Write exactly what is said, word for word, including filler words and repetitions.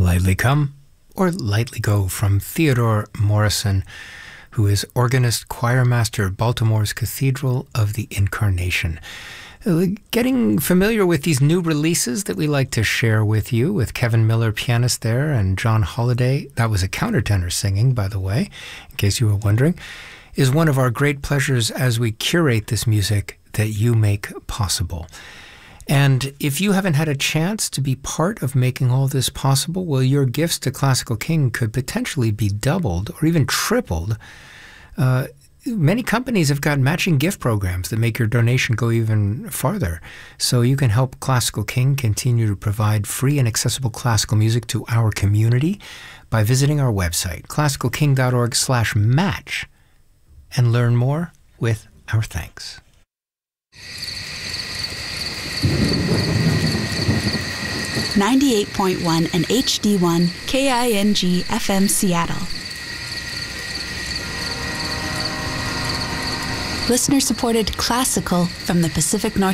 Lightly Come or Lightly Go from Theodore Morrison, who is organist, choir master of Baltimore's Cathedral of the Incarnation. Getting familiar with these new releases that we like to share with you, with Kevin Miller, pianist there, and John Holliday, that was a countertenor singing, by the way, in case you were wondering, is one of our great pleasures as we curate this music that you make possible. And if you haven't had a chance to be part of making all this possible, well, your gifts to Classical King could potentially be doubled or even tripled. Uh, many companies have got matching gift programs that make your donation go even farther. So you can help Classical King continue to provide free and accessible classical music to our community by visiting our website, classical king dot org slash match, and learn more with our thanks. ninety-eight point one and H D one K I N G F M Seattle. Listener-supported classical from the Pacific Northwest.